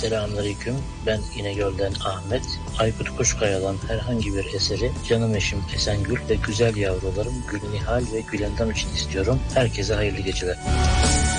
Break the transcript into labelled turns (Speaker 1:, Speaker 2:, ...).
Speaker 1: Selamünaleyküm. Ben İnegöl'den Ahmet. Aykut Kuşkaya'dan herhangi bir eseri canım eşim Esengül ve güzel yavrularım Gülnihal ve Gülendam için istiyorum. Herkese hayırlı geceler.